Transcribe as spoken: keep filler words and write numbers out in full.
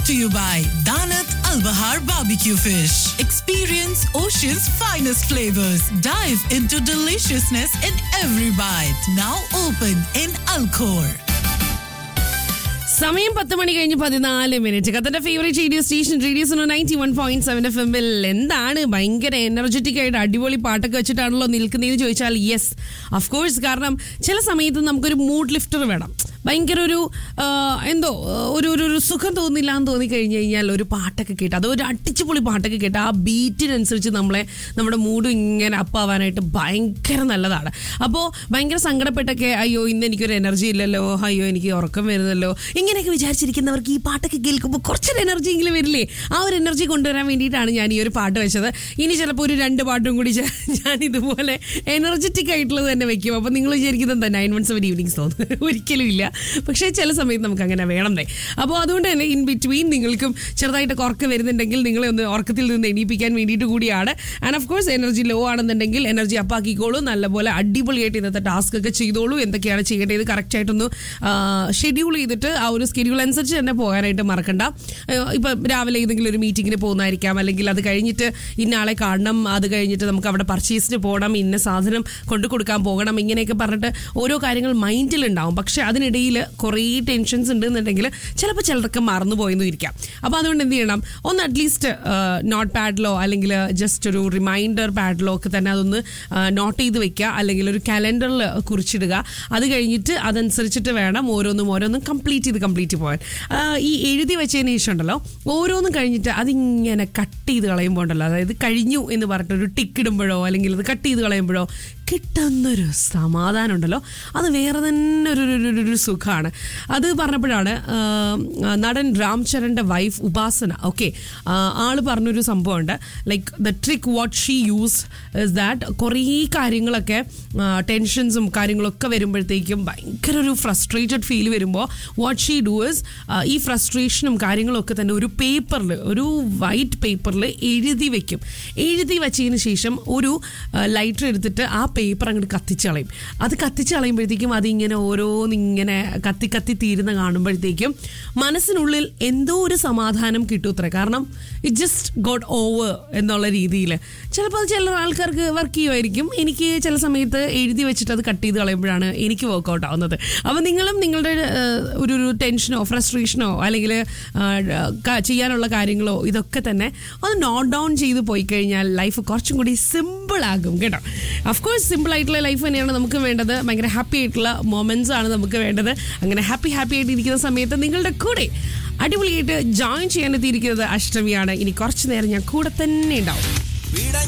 to you by Danat Al Bahar Barbecue Fish. Experience Ocean's finest flavors. Dive into deliciousness in every bite. Now open in Alcor. സമയം പത്ത് മണി കഴിഞ്ഞ് പതിനാല് minute. കത്തന്റെ favourite radio station radio Suno ninety one point seven F എമ്മിൽ എന്താണ് ഭയങ്കര energetic ആയിട്ട് അടിപൊളി പാട്ടൊക്കെ വെച്ചിട്ടാണല്ലോ നിൽക്കുന്നതെന്ന് ചോദിച്ചാൽ യെസ്, ഓഫ് കോഴ്സ്. കാരണം ചില സമയത്ത് നമുക്കൊരു മൂഡ് ലിഫ്റ്റർ വേണം. ഭയങ്കര ഒരു എന്തോ ഒരു ഒരു ഒരു സുഖം തോന്നില്ല എന്ന് തോന്നി കഴിഞ്ഞ് കഴിഞ്ഞാൽ ഒരു പാട്ടൊക്കെ കേട്ട്, അത് ഒരു അടിച്ചുപൊളി പാട്ടൊക്കെ കേട്ട് ആ ബീറ്റിനനുസരിച്ച് നമ്മളെ നമ്മുടെ മൂഡ് ഇങ്ങനെ അപ്പാവാനായിട്ട് ഭയങ്കര നല്ലതാണ്. അപ്പോൾ ഭയങ്കര സങ്കടപ്പെട്ടൊക്കെ അയ്യോ ഇന്ന് എനിക്കൊരു എനർജി ഇല്ലല്ലോ, അയ്യോ എനിക്ക് ഉറക്കം വരുന്നല്ലോ, ഇങ്ങനെയൊക്കെ വിചാരിച്ചിരിക്കുന്നവർക്ക് ഈ പാട്ടൊക്കെ കേൾക്കുമ്പോൾ കുറച്ചൊരു എനർജി എങ്കിലും വരില്ലേ? ആ ഒരു എനർജി കൊണ്ടുവരാൻ വേണ്ടിയിട്ടാണ് ഞാൻ ഈ ഒരു പാട്ട് വെച്ചത്. ഇനി ചിലപ്പോൾ ഒരു രണ്ട് പാട്ടും കൂടി ഞാൻ ഇതുപോലെ എനർജറ്റിക് ആയിട്ടുള്ളത് തന്നെ വെക്കും. അപ്പോൾ നിങ്ങൾ വിചാരിക്കുന്നത് എന്താ നയൻ വൺ സെവൻ ഈവനിങ്സ് തോന്നുന്നു? ഒരിക്കലും ഇല്ല. പക്ഷേ ചില സമയത്ത് നമുക്ക് അങ്ങനെ വേണമെന്നേ. അപ്പോൾ അതുകൊണ്ട് തന്നെ ഇൻ ബിറ്റ്വീൻ നിങ്ങൾക്കും ചെറുതായിട്ട് ഉറക്കം വരുന്നുണ്ടെങ്കിൽ നിങ്ങളെ ഒന്ന് ഉറക്കത്തിൽ നിന്ന് എണീപ്പിക്കാൻ വേണ്ടിയിട്ട് കൂടിയാണ്. And of course energy law ആണെന്നുണ്ടെങ്കിൽ എനർജി അപ്പാക്കിക്കോളൂ. നല്ലപോലെ അടിപൊളിയായിട്ട് ഇന്നത്തെ ടാസ്ക് ഒക്കെ ചെയ്തോളൂ. എന്തൊക്കെയാണ് ചെയ്യേണ്ടത് കറക്റ്റായിട്ടൊന്ന് ഷെഡ്യൂൾ ചെയ്തിട്ട് ആ ഒരു സ്കെഡ്യൂൾ അനുസരിച്ച് തന്നെ പോകാനായിട്ട് മറക്കണ്ട. ഇപ്പം രാവിലെ ഏതെങ്കിലും ഒരു മീറ്റിങ്ങിന് പോകുന്നതായിരിക്കാം, അല്ലെങ്കിൽ അത് കഴിഞ്ഞിട്ട് ഇന്നാളെ കാണണം, അത് കഴിഞ്ഞിട്ട് നമുക്ക് അവിടെ പർച്ചേസിന് പോകണം, ഇന്ന സാധനം കൊണ്ടു കൊടുക്കാൻ പോകണം, ഇങ്ങനെയൊക്കെ പറഞ്ഞിട്ട് ഓരോ കാര്യങ്ങൾ മൈൻഡിലുണ്ടാവും. പക്ഷേ അതിനിടയിൽ കുറേ ടെൻഷൻസ് ഉണ്ടെന്നുണ്ടെങ്കിൽ ചിലപ്പോൾ ചിലർക്ക് മറന്നു പോയെന്നും ഇരിക്കാം. അപ്പോൾ അതുകൊണ്ട് എന്ത് ചെയ്യണം, ഒന്ന് അറ്റ്ലീസ്റ്റ് നോട്ട് പാഡിലോ അല്ലെങ്കിൽ ജസ്റ്റ് ഒരു റിമൈൻഡർ പാഡിലോ ഒക്കെ തന്നെ അതൊന്ന് നോട്ട് ചെയ്ത് വെക്കുക, അല്ലെങ്കിൽ ഒരു കലണ്ടറിൽ കുറിച്ചിടുക. അത് കഴിഞ്ഞിട്ട് അതനുസരിച്ചിട്ട് വേണം ഓരോന്നും ഓരോന്നും കംപ്ലീറ്റ് ചെയ്ത് കംപ്ലീറ്റ് പോകാൻ. ഈ എഴുതി വെച്ചതിന് ശേഷം ഉണ്ടല്ലോ ഓരോന്നും കഴിഞ്ഞിട്ട് അതിങ്ങനെ കട്ട് ചെയ്ത് കളയുമ്പോൾ ഉണ്ടല്ലോ, അതായത് കഴിഞ്ഞു എന്ന് പറഞ്ഞിട്ടൊരു ടിക്ക് ഇടുമ്പോഴോ അല്ലെങ്കിൽ അത് കട്ട് ചെയ്ത് കളയുമ്പോഴോ കിട്ടുന്നൊരു സമാധാനം ഉണ്ടല്ലോ, അത് വേറെ തന്നെ ഒരു ഒരു സുഖമാണ്. അത് പറഞ്ഞപ്പോഴാണ് നടൻ രാം ചരണിൻ്റെ വൈഫ് ഉപാസന, ഓക്കെ, ആള് പറഞ്ഞൊരു സംഭവമുണ്ട്. Like the trick what she use is that കുറേ കാര്യങ്ങളൊക്കെ ടെൻഷൻസും കാര്യങ്ങളൊക്കെ വരുമ്പോഴത്തേക്കും ഭയങ്കര ഒരു ഫ്രസ്ട്രേറ്റഡ് ഫീൽ വരുമ്പോൾ വാട്ട് ഷീ ഡു ഇസ് ഈ ഫ്രസ്ട്രേഷനും കാര്യങ്ങളൊക്കെ തന്നെ ഒരു പേപ്പറിൽ, ഒരു വൈറ്റ് പേപ്പറിൽ എഴുതി വെക്കും. എഴുതി വെച്ചതിന് ശേഷം ഒരു ലൈറ്റർ എടുത്തിട്ട് ആ പേപ്പർ അങ്ങോട്ട് കത്തിച്ച് കളയും. അത് കത്തിച്ച് കളയുമ്പോഴത്തേക്കും അതിങ്ങനെ ഓരോന്നിങ്ങനെ കത്തി കത്തി തീരുന്ന കാണുമ്പോഴത്തേക്കും മനസ്സിനുള്ളിൽ എന്തോ ഒരു സമാധാനം കിട്ടൂത്രേ. കാരണം ഇറ്റ് ജസ്റ്റ് ഗോട്ട് ഓവർ എന്നുള്ള രീതിയിൽ. ചിലപ്പോൾ ചില ആൾക്കാർക്ക് വർക്ക് ചെയ്യുമായിരിക്കും. എനിക്ക് ചില സമയത്ത് എഴുതി വെച്ചിട്ട് അത് കട്ട് ചെയ്ത് കളയുമ്പോഴാണ് എനിക്ക് വർക്കൗട്ട് ആവുന്നത്. അപ്പോൾ നിങ്ങളും നിങ്ങളുടെ ഒരു ഒരു ടെൻഷനോ ഫ്രസ്ട്രേഷനോ അല്ലെങ്കിൽ ചെയ്യാനുള്ള കാര്യങ്ങളോ ഇതൊക്കെ തന്നെ ഒന്ന് നോട്ട് ഡൗൺ ചെയ്ത് പോയി കഴിഞ്ഞാൽ ലൈഫ് കുറച്ചും കൂടി സിമ്പിൾ ആകും കേട്ടോ. അഫ്കോഴ്സ് സിമ്പിൾ ആയിട്ടുള്ള ലൈഫ് തന്നെയാണ് നമുക്ക് വേണ്ടത്. ഭയങ്കര ഹാപ്പി ആയിട്ടുള്ള മൊമെന്റ്സ് ആണ് നമുക്ക് വേണ്ടത്. അങ്ങനെ ഹാപ്പി ഹാപ്പി ആയിട്ട് ഇരിക്കുന്ന സമയത്ത് നിങ്ങളുടെ കൂടെ അടിപൊളിയായിട്ട് ജോയിൻ ചെയ്യാൻ എത്തിയിരിക്കുന്നത് അഷ്ടമിയാണ്. ഇനി കുറച്ചു നേരം ഞാൻ കൂടെ തന്നെ ഉണ്ടാവും.